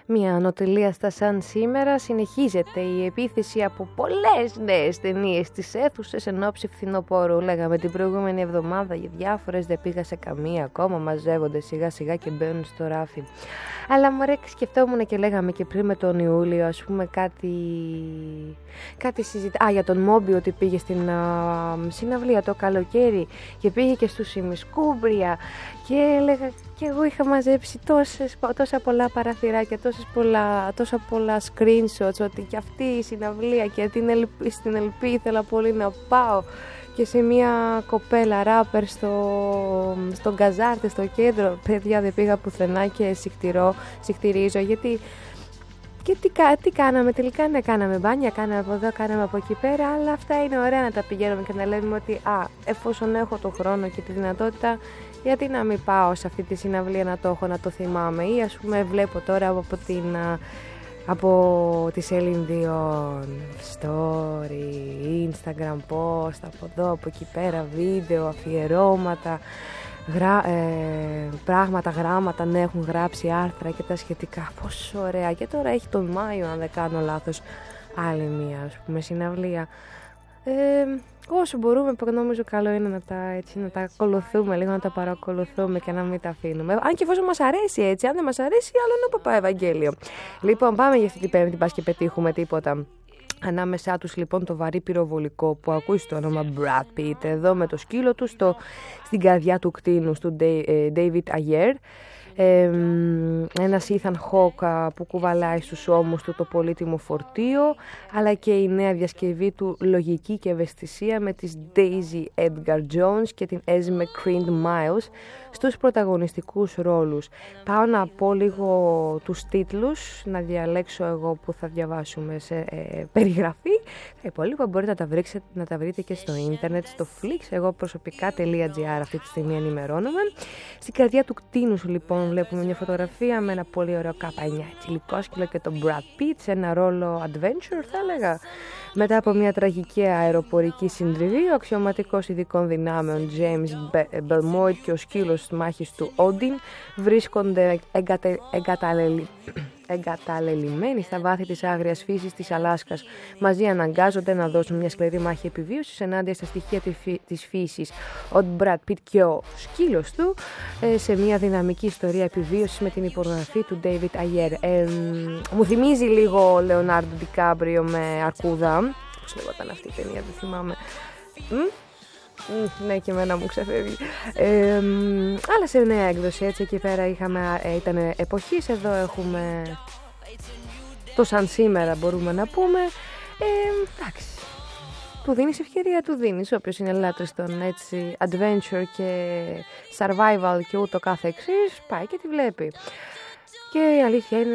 Μια νοτελεία στα σαν σήμερα. Συνεχίζεται η επίθεση από πολλές νέες ταινίες στις αίθουσες εν ώψη φθινοπόρου. Λέγαμε την προηγούμενη εβδομάδα για διάφορες, δεν πήγα σε καμία ακόμα, μαζεύονται σιγά σιγά και μπαίνουν στο ράφι. Αλλά μωρέ, σκεφτόμουν και λέγαμε και πριν με τον Ιούλιο, ας πούμε κάτι για τον Μόμπι, ότι πήγε στην συναυλία το καλοκαίρι και πήγε και στους ημισκούμπρια και έλεγα και εγώ είχα μαζέψει τόσα πολλά παραθυράκια, τόσα πολλά screenshots, ότι και αυτή η συναυλία και στην Ελπή ήθελα πολύ να πάω, και σε μια κοπέλα ράπερ στον Καζάρτε, στο κέντρο. Παιδιά, δεν πήγα πουθενά και συχτηρίζω, γιατί και τι κάναμε τελικά? Ναι, κάναμε μπάνια, κάναμε από εδώ, κάναμε από εκεί πέρα, αλλά αυτά είναι ωραία να τα πηγαίνουμε και να λέμε ότι εφόσον έχω το χρόνο και τη δυνατότητα, γιατί να μην πάω σε αυτή τη συναυλία να το έχω, να το θυμάμαι. Ή ας πούμε βλέπω τώρα από τη Celine Dion story, Instagram post, από εδώ, από εκεί πέρα, βίντεο, αφιερώματα, πράγματα, γράμματα, ναι, έχουν γράψει άρθρα και τα σχετικά. Πόσο ωραία. Και τώρα έχει τον Μάιο, αν δεν κάνω λάθος, άλλη μία, ας πούμε, συναυλία. Όσο μπορούμε, νομίζω καλό είναι να τα ακολουθούμε λίγο, να τα παρακολουθούμε και να μην τα αφήνουμε. Αν και εφόσον μας αρέσει έτσι, αν δεν μας αρέσει, άλλο να παπά Ευαγγέλιο. Λοιπόν, πάμε για αυτή την Πέμπτη, πας και πετύχουμε τίποτα. Ανάμεσά τους λοιπόν το βαρύ πυροβολικό που ακούει το όνομα Brad Pitt, εδώ με το σκύλο του στην καρδιά του κτήνους του David Ayer. Ένας Ethan Hawke που κουβαλάει στους ώμους του το πολύτιμο φορτίο, αλλά και η νέα διασκευή του λογική και ευαισθησία με τις Daisy Edgar Jones και την Esme Creed Miles στους πρωταγωνιστικούς ρόλους. Πάω να πω λίγο τους τίτλους, να διαλέξω εγώ που θα διαβάσουμε σε περιγραφή. Τα υπόλοιπα μπορείτε να τα βρείτε και στο ίντερνετ, στο Flix, εγώ προσωπικά.gr αυτή τη στιγμή ενημερώνομαι. Στην καρδιά του κτήνους λοιπόν βλέπουμε μια φωτογραφία με ένα πολύ ωραίο K9 τσιλικόσκυλο και τον Brad Pitt σε ένα ρόλο adventure, θα έλεγα. Μετά από μια τραγική αεροπορική συντριβή, ο αξιωματικός ειδικών δυνάμεων James Belmoid και ο σκύλος μάχης του Odin βρίσκονται εγκαταλελειμμένοι στα βάθη της άγριας φύσης της Αλάσκας. Μαζί αναγκάζονται να δώσουν μια σκληρή μάχη επιβίωσης ενάντια στα στοιχεία της φύσης. Ο Brad Pitt και ο σκύλος του σε μια δυναμική ιστορία επιβίωσης με την υπογραφή του David Ayer. Μου θυμίζει λίγο Leonardo DiCaprio με αρκούδα. Πώς λεγόταν αυτή η ταινία, δεν θυμάμαι. Ναι, και εμένα μου ξεφεύγει. Αλλά σε νέα έκδοση, έτσι, εκεί πέρα ήταν εποχής. Εδώ έχουμε το σαν σήμερα, μπορούμε να πούμε. Εντάξει, του δίνεις ευκαιρία, του δίνεις. Όποιος είναι λάτρης των έτσι adventure και survival και ούτω κάθε εξής, πάει και τη βλέπει. Και η αλήθεια είναι